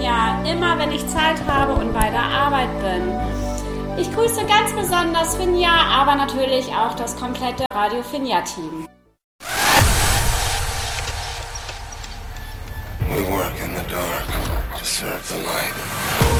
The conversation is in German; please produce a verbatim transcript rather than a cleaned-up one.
Finja, immer wenn ich Zeit habe und bei der Arbeit bin. Ich grüße ganz besonders Finja, aber natürlich auch das komplette Radio Finja-Team. We work in the dark to serve the light.